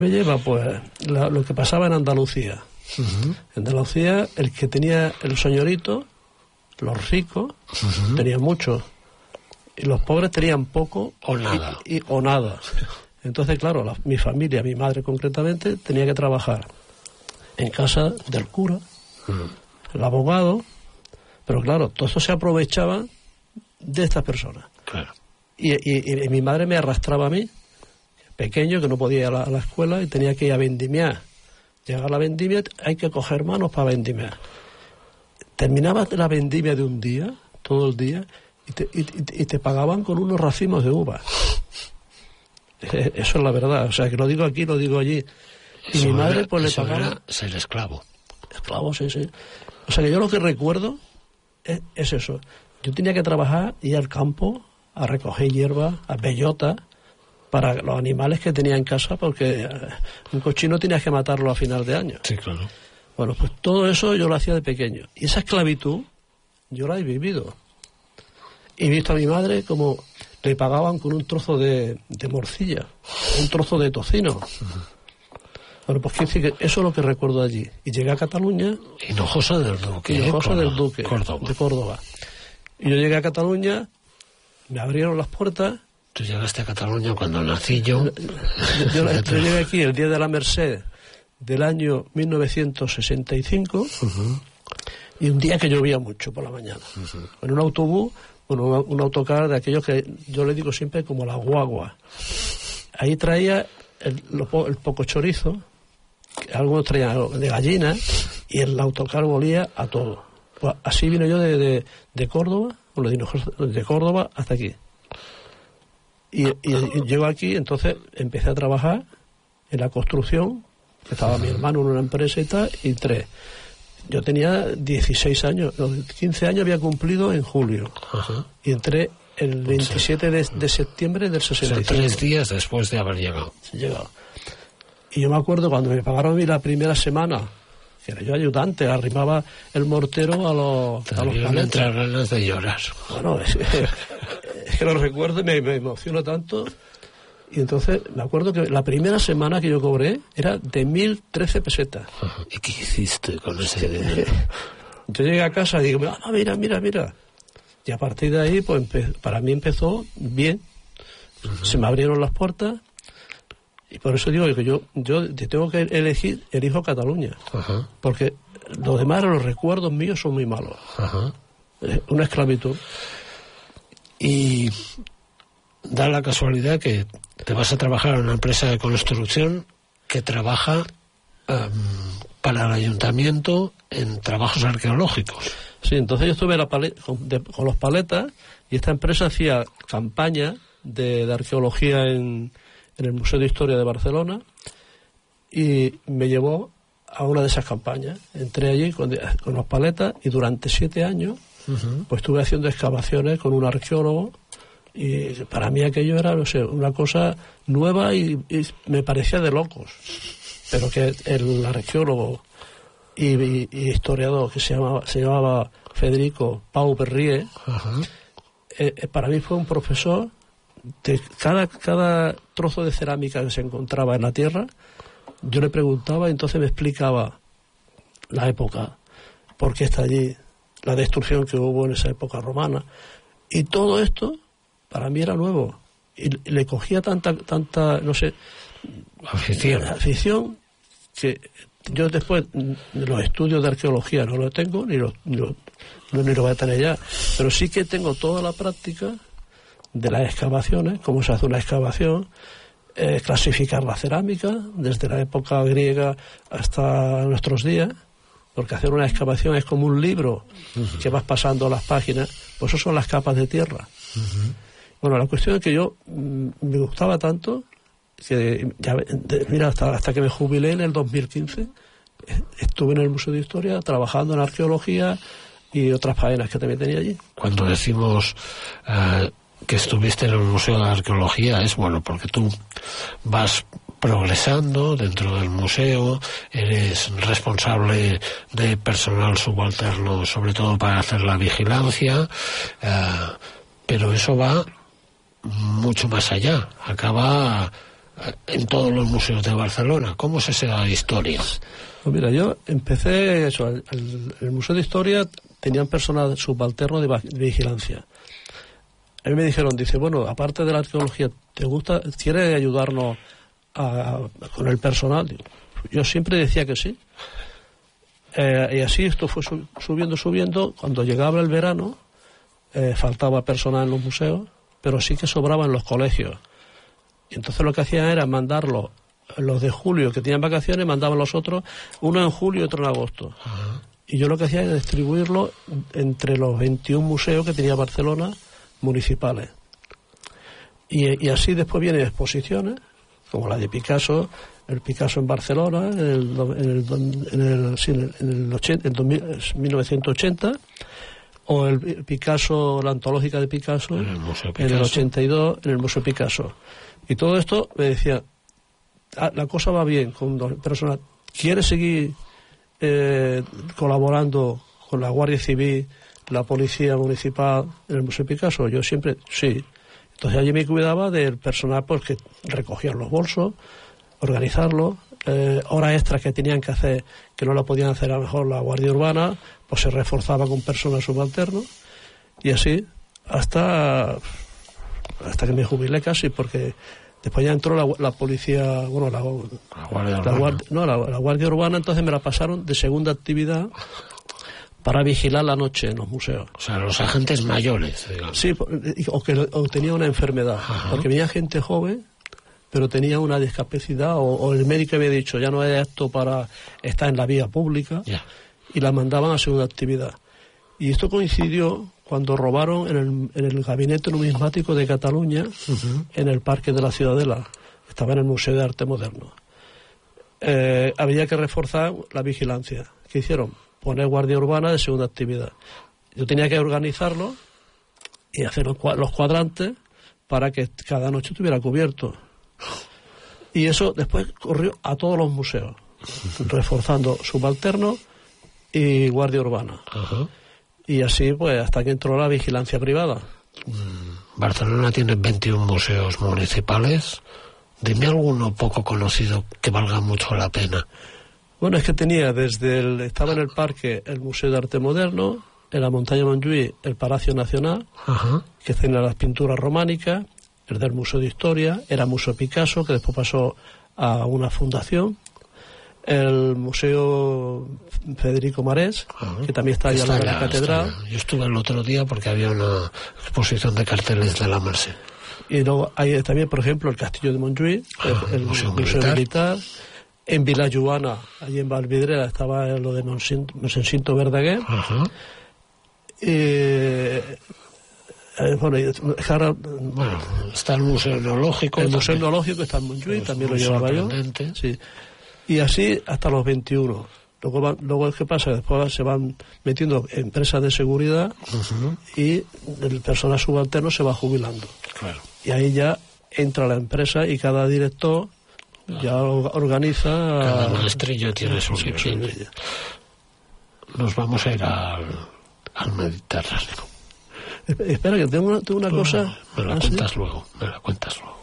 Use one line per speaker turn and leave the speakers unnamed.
Me lleva pues lo que pasaba en Andalucía. En Andalucía, el que tenía el señorito, los ricos, tenían mucho, y los pobres tenían poco
o nada.
O nada. Entonces, claro, mi familia, mi madre concretamente, tenía que trabajar en casa del cura, el abogado, pero claro, todo eso se aprovechaba de estas personas.
Claro.
Y mi madre me arrastraba a mí, pequeño, que no podía ir a la escuela y tenía que ir a vendimiar. Llegar a la vendimia, hay que coger manos para vendimiar. Terminaba la vendimia de un día, todo el día, y te pagaban con unos racimos de uvas. Eso es la verdad, o sea, que lo digo aquí, lo digo allí. Y
eso
mi madre pues le
pagaba...
pagaba...
ser esclavo.
Esclavo, sí. O sea, que yo lo que recuerdo es eso. Yo tenía que trabajar, ir al campo a recoger hierba, a bellota, para los animales que tenía en casa, porque un cochino tenías que matarlo a final de año.
Sí, claro.
Bueno, pues todo eso yo lo hacía de pequeño. Y esa esclavitud yo la he vivido. He visto a mi madre como le pagaban con un trozo de morcilla, un trozo de tocino. Bueno, pues quiere decir que eso es lo que recuerdo allí. Y llegué a Cataluña...
Hinojosa del Duque.
Hinojosa del Duque,
Córdoba.
de Córdoba. Y yo llegué a Cataluña, me abrieron las puertas...
Tú llegaste a Cataluña cuando nací yo.
Yo llegué aquí el día de la Merced del año 1965 y un día que llovía mucho por la mañana. En un autobús, bueno, un autocar de aquellos que yo le digo siempre como la guagua. Ahí traía el poco chorizo, algunos traían de gallina, y el autocar volía a todo. Pues así vine yo de Córdoba, de Córdoba hasta aquí. Y llego aquí, entonces empecé a trabajar en la construcción, estaba mi hermano en una empresa y tal, y yo tenía 16 años, 15 años había cumplido en julio, y entré el 27 de septiembre del 65.
O sea, 3 días después de haber llegado.
Y yo me acuerdo cuando me pagaron a mí la primera semana, que era yo ayudante, arrimaba el mortero a los
paletas. Entrar ganas de llorar.
Bueno, es que lo recuerdo y me emociono tanto. Y entonces me acuerdo que la primera semana que yo cobré era de 1.013 pesetas.
¿Y qué hiciste con ese dinero?
Yo llegué a casa y digo, mira. Y a partir de ahí, pues para mí empezó bien. Se me abrieron las puertas. Y por eso digo que yo tengo que elijo Cataluña. Porque los demás, los recuerdos míos son muy malos. Una esclavitud.
Y da la casualidad que te vas a trabajar en una empresa de construcción que trabaja para el ayuntamiento en trabajos arqueológicos.
Sí, entonces yo estuve con los paletas, y esta empresa hacía campaña de arqueología en el Museo de Historia de Barcelona, y me llevó a una de esas campañas. Entré allí con los paletas y durante 7 años pues estuve haciendo excavaciones con un arqueólogo, y para mí aquello era, no sé, una cosa nueva y me parecía de locos. Pero que el arqueólogo y historiador que se llamaba Federico Pau Perrier, para mí fue un profesor de cada trozo de cerámica que se encontraba en la tierra. Yo le preguntaba y entonces me explicaba la época, por qué está allí, la destrucción que hubo en esa época romana, y todo esto para mí era nuevo, y le cogía tanta no sé, afición, que yo después los estudios de arqueología no los tengo ni los voy a tener ya, pero sí que tengo toda la práctica de las excavaciones, cómo se hace una excavación, clasificar la cerámica desde la época griega hasta nuestros días, porque hacer una excavación es como un libro que vas pasando las páginas, pues eso son las capas de tierra. Bueno, la cuestión es que yo me gustaba tanto que mira, hasta que me jubilé en el 2015 estuve en el Museo de Historia trabajando en arqueología y otras faenas que también tenía allí.
Cuando decimos que estuviste en el Museo de Arqueología, es bueno porque tú vas progresando dentro del museo, eres responsable de personal subalterno, sobre todo para hacer la vigilancia, pero eso va mucho más allá, acaba en todos los museos de Barcelona. ¿Cómo es esa historia?
Pues mira, yo empecé eso, el Museo de Historia tenían personal subalterno de vigilancia. A mí me dijeron, dice, bueno, aparte de la arqueología, ¿quieres ayudarnos con el personal? Yo siempre decía que sí. Y así esto fue subiendo. Cuando llegaba el verano, faltaba personal en los museos, pero sí que sobraba en los colegios. Y entonces lo que hacían era mandarlos, los de julio que tenían vacaciones, mandaban los otros, uno en julio y otro en agosto.
Ajá.
Y yo lo que hacía era distribuirlo entre los 21 museos que tenía Barcelona, municipales. Y así después vienen exposiciones, como la de Picasso, el Picasso en Barcelona, en 1980, o el Picasso, la antológica de Picasso, en el 82, en el Museo Picasso. Y todo esto me decía, la cosa va bien con personas, ¿quieres seguir colaborando con la Guardia Civil, la Policía Municipal en el Museo Picasso? Yo siempre, sí. Entonces allí me cuidaba del personal pues que recogían los bolsos, organizarlos, horas extras que tenían que hacer, que no la podían hacer a lo mejor la Guardia Urbana, pues se reforzaba con personal subalterno, y así hasta que me jubilé casi, porque después ya entró la policía, bueno, la Guardia Urbana, entonces me la pasaron de segunda actividad para vigilar la noche en los museos.
O sea, los agentes mayores, digamos.
Sí, o tenía una enfermedad. Ajá. Porque venía gente joven, pero tenía una discapacidad, o el médico había dicho, ya no es apto para estar en la vía pública, y la mandaban a segunda actividad. Y esto coincidió cuando robaron en el gabinete numismático de Cataluña, en el Parque de la Ciudadela. Estaba en el Museo de Arte Moderno. Había que reforzar la vigilancia. ¿Qué hicieron? Poner guardia urbana de segunda actividad. Yo tenía que organizarlo y hacer los cuadrantes para que cada noche estuviera cubierto. Y eso después corrió a todos los museos, reforzando subalternos y guardia urbana.
Ajá.
Y así, pues, hasta que entró la vigilancia privada.
Barcelona tiene 21 museos municipales. Dime alguno poco conocido que valga mucho la pena.
Bueno, es que tenía estaba en el parque el Museo de Arte Moderno, en la montaña Montjuïc el Palacio Nacional,
ajá,
que tenía las pinturas románicas, el del Museo de Historia, era Museo Picasso, que después pasó a una fundación, el Museo Federico Marés, que también está allá en la catedral.
Yo estuve el otro día porque había una exposición de carteles de la Merced.
Y luego hay también, por ejemplo, el Castillo de Montjuïc, el Museo Militar. En Vilajoana, allí en Valvidrera, estaba lo de Monsensinto Verdaguer.
Ajá.
Bueno,
está el Museo Etnológico.
El Museo Etnológico está en Montjuïc, también lo llevaba yo. Sí. Y así hasta los 21. Luego ¿qué pasa? Después se van metiendo empresas de seguridad, y el personal subalterno se va jubilando.
Claro.
Y ahí ya entra la empresa y cada director ya organiza.
Cada maestrillo tiene su librillo. Nos vamos a ir al Mediterráneo.
Espera, que tengo una cosa.
Me la cuentas luego.